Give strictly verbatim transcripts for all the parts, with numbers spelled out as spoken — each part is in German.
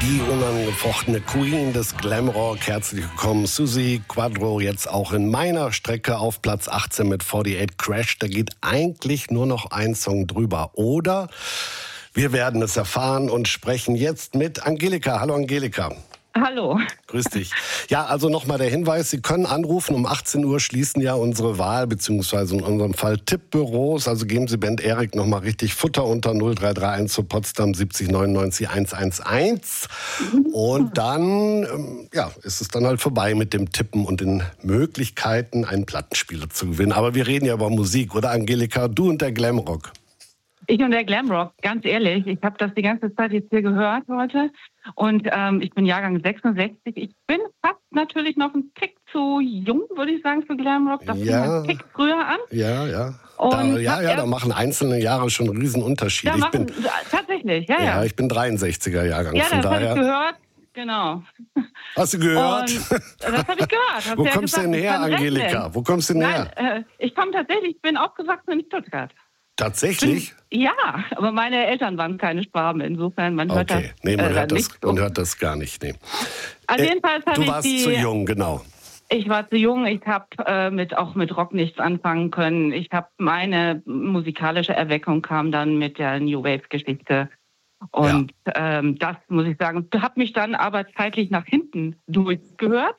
Die unangefochtene Queen des Glamrock. Herzlich willkommen, Suzi Quatro, jetzt auch in meiner Strecke auf Platz achtzehn mit achtundvierzig Crash. Da geht eigentlich nur noch ein Song drüber, oder? Wir werden es erfahren und sprechen jetzt mit Angelika. Hallo Angelika. Hallo. Grüß dich. Ja, also nochmal der Hinweis, Sie können anrufen. Um achtzehn Uhr schließen ja unsere Wahl, beziehungsweise in unserem Fall Tippbüros. Also geben Sie Band Erik nochmal richtig Futter unter null drei drei eins zu Potsdam siebzig neunundneunzig hundertelf. Und dann ähm, ja, ist es dann halt vorbei mit dem Tippen und den Möglichkeiten, einen Plattenspieler zu gewinnen. Aber wir reden ja über Musik, oder Angelika? Du und der Glamrock. Ich und der Glamrock, ganz ehrlich, ich habe das die ganze Zeit jetzt hier gehört heute und ähm, ich bin Jahrgang sechsundsechzig. Ich bin fast natürlich noch ein Tick zu jung, würde ich sagen, für Glamrock. Das ja, fing ein Tick früher an. Ja, ja. Und da, ja, ja, da machen einzelne Jahre schon einen riesen Unterschied. Da ich machen, bin, tatsächlich, ja, ja. Ja, ich bin dreiundsechziger Jahrgang, ja, von das daher. habe ich gehört. Genau. Hast du gehört? Und das habe ich gehört. Hast Wo ja kommst du gesagt, denn her, Angelika? rechnen. Wo kommst du denn her? Nein, äh, ich komme tatsächlich, ich bin aufgewachsen in Stuttgart. Tatsächlich? Bin, ja, aber meine Eltern waren keine Schwaben, insofern man hört Okay, das, nee, man, äh, hört das, nicht man so. hört das gar nicht. Nee. Also Äh, jedenfalls habe du ich warst die, zu jung, genau. Ich war zu jung, ich habe äh, mit auch mit Rock nichts anfangen können. Ich habe meine musikalische Erweckung kam dann mit der New Wave Geschichte und ja. ähm, das muss ich sagen, habe mich dann aber zeitlich nach hinten durchgehört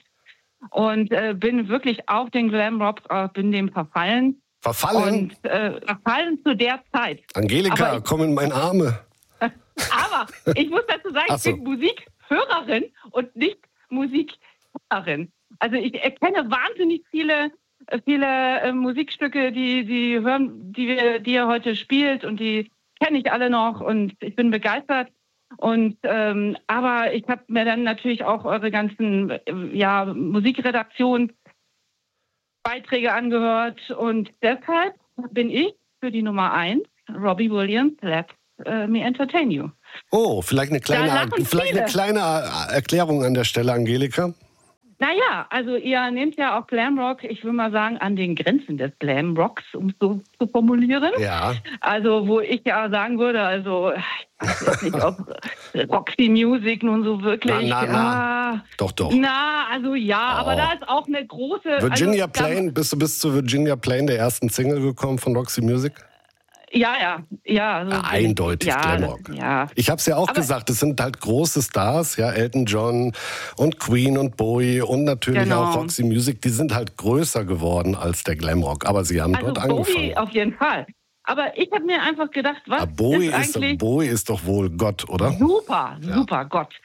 und äh, bin wirklich auf den Glamrock, äh, bin dem verfallen. Verfallen? Und äh, verfallen zu der Zeit. Angelika, ich, komm in meine Arme. Aber ich muss dazu sagen, Ach so. ich bin Musikhörerin und nicht Musikhörerin. Also ich erkenne wahnsinnig viele, viele äh, Musikstücke, die, die hören, die wir, die ihr heute spielt und die kenne ich alle noch und ich bin begeistert. Und ähm, aber ich habe mir dann natürlich auch eure ganzen äh, ja, Musikredaktionsbeiträge angehört und deshalb bin ich für die Nummer eins, Robbie Williams, Let uh, Me Entertain You. Oh, vielleicht eine kleine, vielleicht eine kleine Erklärung an der Stelle, Angelika. Naja, also ihr nehmt ja auch Glamrock, ich würde mal sagen, an den Grenzen des Glamrocks, um es so zu formulieren. Ja. Also wo ich ja sagen würde, also ich weiß jetzt nicht, ob Roxy Music nun so wirklich... Na, na, na. Ah, doch, doch. Na, also ja, oh. aber da ist auch eine große... Virginia also, Plain, bist du bis zu Virginia Plain, der ersten Single gekommen von Roxy Music? Ja, ja, ja. Also ja eindeutig ja, Glamrock. Ja. Ich habe es ja auch aber gesagt, es sind halt große Stars, ja, Elton John und Queen und Bowie und natürlich genau. auch Roxy Music, die sind halt größer geworden als der Glamrock, aber sie haben also dort Bowie angefangen. Auf jeden Fall. Aber ich habe mir einfach gedacht, was aber Bowie ist eigentlich... Ist, Bowie ist doch wohl Gott, oder? Super, ja. super Gott.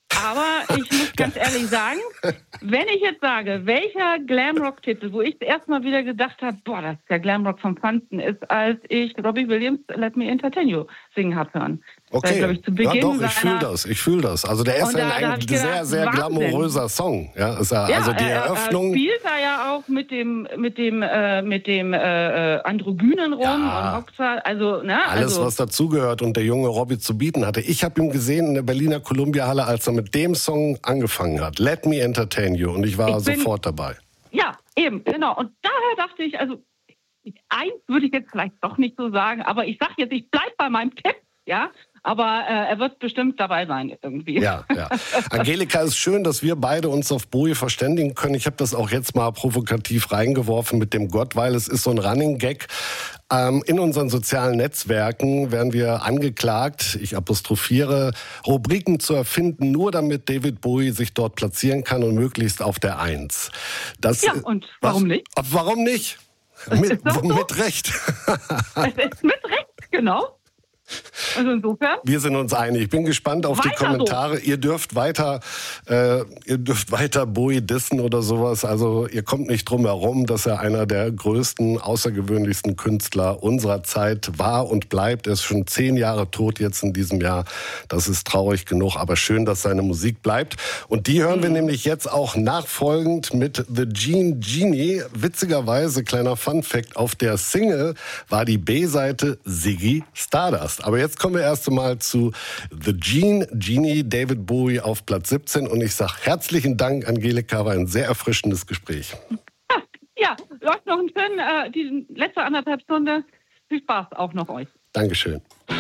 Aber ich muss ganz ehrlich sagen, wenn ich jetzt sage, welcher Glamrock-Titel, wo ich erstmal wieder gedacht habe, boah, das ist der Glamrock vom Feinsten, ist, als ich Robbie Williams Let Me Entertain You singen habe hören. Okay, das, ich, zu Beginn ja doch, ich seiner... fühle das, ich fühle das. Also der ist da, ein, ein sehr, gedacht, sehr Wahnsinn. glamouröser Song. Ja, ist er, ja, also die er, Eröffnung... Er spielt da ja auch mit dem, mit dem, äh, mit dem äh, Androgynen rum ja, und Rockstar, also, ne? Alles, also, was dazugehört und der junge Robbie zu bieten hatte. Ich habe ihn gesehen in der Berliner Columbia-Halle, als er mit dem Song angefangen hat. Let Me Entertain You. Und ich war ich bin, sofort dabei. Ja, eben, genau. Und daher dachte ich, also eins würde ich jetzt vielleicht doch nicht so sagen, aber ich sage jetzt, ich bleibe bei meinem Tipp, ja. Aber äh, er wird bestimmt dabei sein irgendwie. Ja, ja. Angelika, es ist schön, dass wir beide uns auf Bowie verständigen können. Ich habe das auch jetzt mal provokativ reingeworfen mit dem Gott, weil es ist so ein Running Gag. Ähm, in unseren sozialen Netzwerken werden wir angeklagt, ich apostrophiere, Rubriken zu erfinden, nur damit David Bowie sich dort platzieren kann und möglichst auf der Eins. Das, ja, und warum was, nicht? Warum nicht? Mit, so? mit Recht. Es ist mit Recht, genau. Also insofern. Wir sind uns einig. Ich bin gespannt auf die Kommentare. So. Ihr dürft weiter, äh, ihr dürft weiter Bowie dissen oder sowas. Also ihr kommt nicht drum herum, dass er einer der größten, außergewöhnlichsten Künstler unserer Zeit war und bleibt. Er ist schon zehn Jahre tot jetzt in diesem Jahr. Das ist traurig genug, aber schön, dass seine Musik bleibt. Und die hören wir nämlich jetzt auch nachfolgend mit The Gene Genie. Witzigerweise, kleiner Funfact, auf der Single war die B-Seite Ziggy Stardust. Aber jetzt kommen wir erst einmal zu The Gene Genie, David Bowie auf Platz siebzehn. Und ich sage herzlichen Dank, Angelika, war ein sehr erfrischendes Gespräch. Ja, läuft noch ein schön, äh, die letzte anderthalb Stunde. Viel Spaß auch noch euch. Dankeschön.